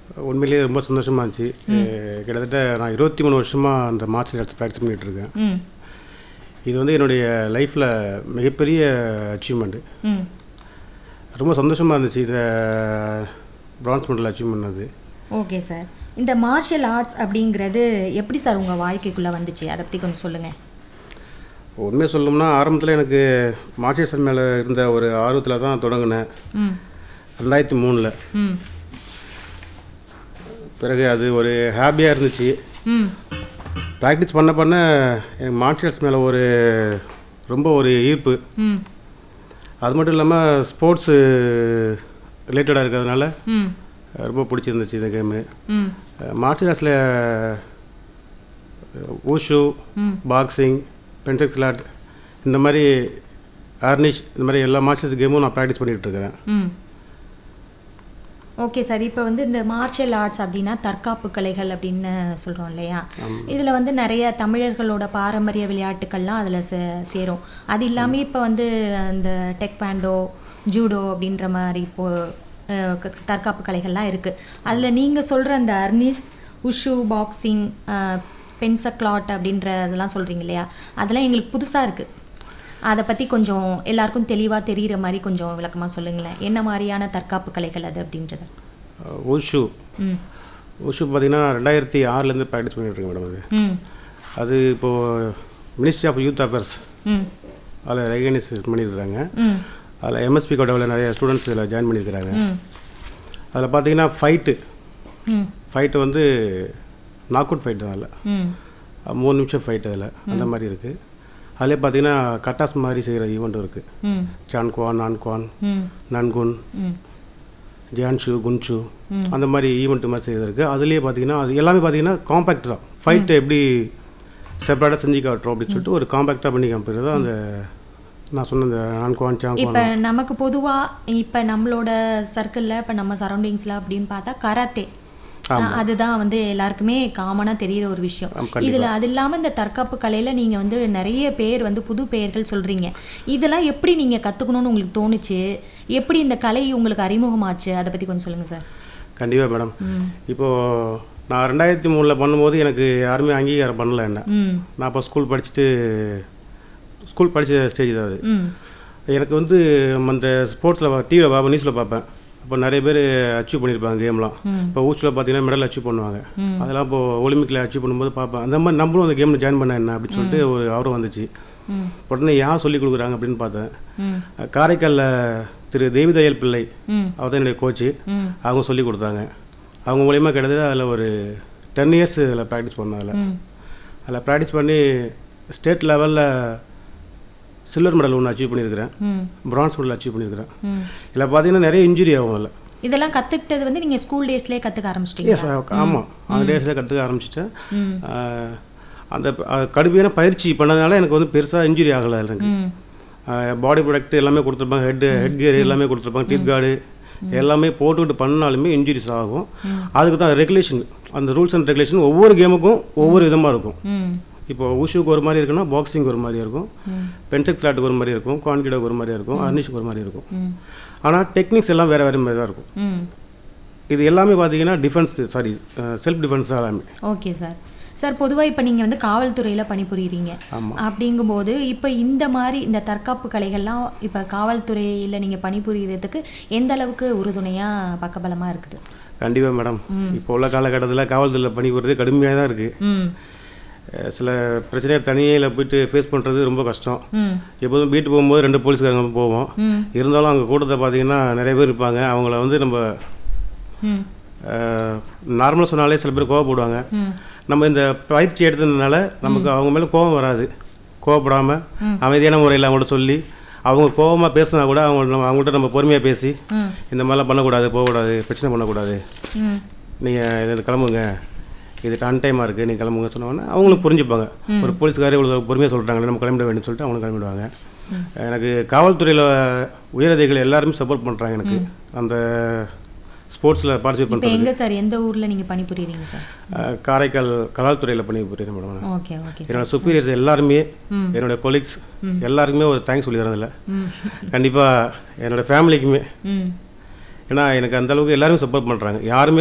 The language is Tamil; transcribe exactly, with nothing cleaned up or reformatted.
உண்மையிலேயே ரொம்ப சந்தோஷமாக இருந்துச்சு. கிட்டத்தட்ட நான் இருபத்தி மூணு வருஷமாக அந்த மார்ஷியல் ஆர்ட்ஸ் ப்ராக்டிஸ் பண்ணிகிட்ருக்கேன். ம் இது வந்து என்னுடைய லைஃப்பில் மிகப்பெரிய அச்சீவ்மெண்ட்டு. ம் ரொம்ப சந்தோஷமாக இருந்துச்சு இதை பிரான்ஸ் மெடல் அச்சீவ் பண்ணது. Okay sir. இந்த மார்ஷியல் ஆர்ட்ஸ் அப்படிங்கிறது எப்படி சார் உங்கள் வாழ்க்கைக்குள்ளே வந்துச்சு? அதை பற்றி கொஞ்சம் சொல்லுங்கள். உண்மையை சொல்லணும்னா ஆரம்பத்தில் எனக்கு மார்ஷியல் ஆர்ட்ஸ் மேலே இருந்த ஒரு ஆர்வத்தில் தான் தொடங்கினேன். ம் ரெண்டாயிரத்தி மூணில். ம் பிறகு அது ஒரு ஹாபியாக இருந்துச்சு. ம் ப்ராக்டிஸ் பண்ண பண்ண எனக்கு மார்ஷியல் ஆர்ட்ஸ் மேலே ஒரு ரொம்ப ஒரு ஈர்ப்பு. ம் அது மட்டும் இல்லாமல் ஸ்போர்ட்ஸு ரிலேட்டடாக இருக்கிறதுனால ம் ரொம்ப பிடிச்சிருந்துச்சு இந்த கேமு. ம் மார்ஷியல் ஆர்ட்ஸில் ஊஷு, ம் பாக்ஸிங், பென்சில் கிளாட், இந்த மாதிரி ஆர்னிஷ், இந்த மாதிரி எல்லா மார்ஷியல் ஆர்ட்ஸ் கேமும் நான் ப்ராக்டிஸ் பண்ணிகிட்டு இருக்கிறேன். ம் ஓகே சார். இப்போ வந்து இந்த மார்ஷியல் ஆர்ட்ஸ் அப்படின்னா தற்காப்பு கலைகள் அப்படின்னு சொல்கிறோம் இல்லையா? இதில் வந்து நிறைய தமிழர்களோட பாரம்பரிய விளையாட்டுக்கள்லாம் அதில் சே சேரும். அது இல்லாமல் இப்போ வந்து அந்த டெக்வாண்டோ, ஜூடோ அப்படின்ற மாதிரி இப்போது தற்காப்பு கலைகள்லாம் இருக்குது. அதில் நீங்கள் சொல்கிற அந்த அர்னிஸ், உஷு, பாக்ஸிங், பென்சக்லாட் அப்படின்ற இதெல்லாம் சொல்கிறீங்க இல்லையா? அதெல்லாம் எங்களுக்கு புதுசாக இருக்குது. அதை பற்றி கொஞ்சம் எல்லாருக்கும் தெளிவாக தெரிகிற மாதிரி கொஞ்சம் விளக்கமாக சொல்லுங்களேன். என்ன மாதிரியான தற்காப்பு கலைகள் அது அப்படின்றது? ஊஷு ம் ஊஷு பார்த்திங்கன்னா ரெண்டாயிரத்தி ஆறுலேருந்து ப்ராக்டிஸ் பண்ணிகிட்ருக்கேன் மேடம். அது ம் அது இப்போது மினிஸ்ட்ரி ஆஃப் யூத் அஃபேர்ஸ் ம் அதில் ரெகனைஸ் பண்ணியிருக்கிறாங்க. ம் அதில் எம்எஸ்பி கோட்டாவில் நிறைய ஸ்டூடெண்ட்ஸ் இதில் ஜாயின் பண்ணியிருக்கிறாங்க. ம் அதில் பார்த்தீங்கன்னா ஃபைட்டு ம் ஃபைட்டு வந்து நாக் அவுட் ஃபைட்டு தான். அதில் ம் மூணு நிமிஷம் ஃபைட் அதில் அந்த மாதிரி இருக்குது. அதிலே பார்த்தீங்கன்னா கட்டாஸ் மாதிரி செய்கிற ஈவெண்ட்டும் இருக்குது. ம் சான்குவான், நான்குவான், ம் நன்குன், ம் ஜியான்ஷு, குன்ஷு, ம். அந்த மாதிரி ஈவெண்ட்டு மாதிரி செய்கிறது இருக்குது. அதுலேயே பார்த்தீங்கன்னா அது எல்லாமே பார்த்தீங்கன்னா காம்பேக்ட் தான். ஃபைட்டு எப்படி செப்பரேட்டாக செஞ்சு காட்டுறோம் அப்படின்னு சொல்லிட்டு ஒரு காம்பேக்டாக பண்ணி காமிக்கிறது தான் அந்த நான் சொன்ன இந்த நான்குவான், இப்போ சான்குவான். நமக்கு பொதுவாக இப்போ நம்மளோட சர்க்கிளில் இப்போ நம்ம சரௌண்டிங்ஸில் அப்படின்னு பார்த்தா கராத்தே அதுதான் வந்து எல்லாருக்குமே காமனாக தெரிகிற ஒரு விஷயம். இதில் அது இல்லாமல் இந்த தற்காப்பு கலையில் நீங்கள் வந்து நிறைய பேர் வந்து புது பெயர்கள் சொல்கிறீங்க. இதெல்லாம் எப்படி நீங்கள் கற்றுக்கணும்னு உங்களுக்கு தோணுச்சு? எப்படி இந்த கலை உங்களுக்கு அறிமுகமாச்சு? அதை பற்றி கொஞ்சம் சொல்லுங்கள் சார். கண்டிப்பாக மேடம். இப்போது நான் ரெண்டாயிரத்தி மூணில் பண்ணும்போது எனக்கு யாருமே அங்கீகாரம் பண்ணல என்ன. ம் நான் இப்போ ஸ்கூல் படிச்சுட்டு ஸ்கூல் படித்த ஸ்டேஜ் தான் அது. ம் எனக்கு வந்து அந்த ஸ்போர்ட்ஸில் டிவியில் பார்ப்பேன், நியூஸில் பார்ப்பேன். அப்போ நிறைய பேர் அச்சீவ் பண்ணியிருப்பாங்க கேம்லாம். இப்போ ஊச்சில் பார்த்தீங்கன்னா மெடல் அச்சீவ் பண்ணுவாங்க. அதெல்லாம் இப்போ ஒலிம்பிக்கில் அச்சீவ் பண்ணும்போது பார்ப்பேன். அந்த மாதிரி நம்மளும் அந்த கேமில் ஜாயின் பண்ண என்ன அப்படின்னு சொல்லிட்டு ஒரு ஆர்வம் வந்துச்சு. உடனே யார் சொல்லிக் கொடுக்குறாங்க அப்படின்னு பார்த்தேன். காரைக்காலில் திரு தேவிதயல் பிள்ளை, அவர் தான் என்னுடைய கோச்சு. அவங்க சொல்லி கொடுத்தாங்க. அவங்க மூலியமாக கிட்டத்தட்ட அதில் ஒரு டென் இயர்ஸ் அதில் ப்ராக்டிஸ் பண்ணேன். அதில் அதில் ப்ராக்டிஸ் பண்ணி ஸ்டேட் லெவலில் சில்வர் மெடல் ஒன்று அச்சீவ் பண்ணியிருக்கிறேன். பிரான்ஸ் மெடல் அச்சீவ் பண்ணியிருக்கிறேன். இதில் பார்த்தீங்கன்னா நிறைய இன்ஜுரி ஆகும். அதில் இதெல்லாம் கற்றுக்கிட்டது வந்து நீங்கள் ஸ்கூல் டேஸ்லேயே கற்றுக்க ஆரம்பிச்சிட்டீங்க? எஸ், ஆமாம். அந்த டேஸ்லேயே கற்றுக்க ஆரம்பிச்சிட்டேன். அந்த கடுமையான பயிற்சி பண்ணதுனால எனக்கு வந்து பெருசாக இன்ஜுரி ஆகலை. எனக்கு பாடி ப்ரொடக்ட் எல்லாமே கொடுத்துருப்பாங்க. ஹெட் ஹெட் கியர் எல்லாமே கொடுத்துருப்பாங்க. டீத் கார்டு எல்லாமே போட்டுக்கிட்டு பண்ணாலுமே இன்ஜுரிஸ் ஆகும். அதுக்கு தான் ரெகுலேஷன், அந்த ரூல்ஸ் அண்ட் ரெகுலேஷன் ஒவ்வொரு கேமுக்கும் ஒவ்வொரு விதமாக இருக்கும். இப்போ ஊஷுக்கு ஒரு மாதிரி இருக்குன்னா பாக்ஸிங் ஒரு மாதிரி இருக்கும், பென்சக் கிளாட்டுக்கு ஒரு மாதிரி இருக்கும், கான்கிடோக்கு ஒரு மாதிரி இருக்கும், அர்னிஷுக்கு ஒரு மாதிரி இருக்கும். ஆனால் டெக்னிக்ஸ் எல்லாம் வேறு வேறு மாதிரி தான் இருக்கும். இது எல்லாமே பார்த்தீங்கன்னா டிஃபென்ஸ், சாரி செல்ஃப் டிஃபென்ஸ் தான் எல்லாமே. Okay sir. சார் பொதுவாக இப்போ நீங்கள் வந்து காவல்துறையில் பணிபுரிகிறீங்க. அப்படிங்கும்போது இப்போ இந்த மாதிரி இந்த தற்காப்பு கலைகள்லாம் இப்போ காவல்துறையில் நீங்கள் பணிபுரிகிறதுக்கு எந்த அளவுக்கு உறுதுணையாக பக்கபலமாக இருக்குது? கண்டிப்பாக மேடம். இப்போ உள்ள காலகட்டத்தில் காவல்துறையில் பணிபுரிறது கடுமையாக தான் இருக்குது. சில பிரச்சனையை தனியில் போயிட்டு ஃபேஸ் பண்ணுறது ரொம்ப கஷ்டம். எப்போதும் வீட்டு போகும்போது ரெண்டு போலீஸ்காரங்க போவோம். இருந்தாலும் அங்கே கூட்டத்தை பார்த்தீங்கன்னா நிறைய பேர் இருப்பாங்க. அவங்கள வந்து நம்ம நார்மலாக சொன்னாலே சில பேர் கோவப்படுவாங்க. நம்ம இந்த பயிற்சி எடுத்ததுனால நமக்கு அவங்க மேலே கோபம் வராது. கோவப்படாமல் அமைதியான முறையில் அவங்கள்ட்ட சொல்லி, அவங்க கோபமாக பேசினா கூட அவங்க நம்ம அவங்கள்ட்ட நம்ம பொறுமையாக பேசி, இந்த மாதிரிலாம் பண்ணக்கூடாது, போகக்கூடாது, பிரச்சனை பண்ணக்கூடாது, நீங்கள் இதில் கிளம்புங்க, இது டன் டைமாக இருக்குது, நீங்கள் கிளம்புங்க சொன்னோன்னா அவங்களும் புரிஞ்சுப்பாங்க. ஒரு போலீஸ்காரே இவ்வளோ பொறுமையாக சொல்கிறாங்க, நம்ம கிளம்பிட வேண்டும் சொல்லிட்டு அவங்களும் கிளம்பிடுவாங்க. எனக்கு காவல்துறையில் உயரதிகள் எல்லாருமே சப்போர்ட் பண்ணுறாங்க. எனக்கு அந்த ஸ்போர்ட்ஸில் பார்ட்டிசிபேட் பண்ணுறது. எங்கே சார், எந்த ஊரில் நீங்கள் பணிபுரியுறீங்க sir? Karaikal கலால்துறையில் பணிபுரியுறேன் madam. Okay okay. என்னோட சுப்பீரியர்ஸ் எல்லாருமே, என்னோடய கொலீக்ஸ் எல்லாருக்குமே ஒரு தேங்க்ஸ் சொல்லிக்கிறதில்ல. கண்டிப்பாக என்னோடய ஃபேமிலிக்குமே. ஏன்னா எனக்கு அந்தளவுக்கு எல்லாருமே சப்போர்ட் பண்ணுறாங்க. யாருமே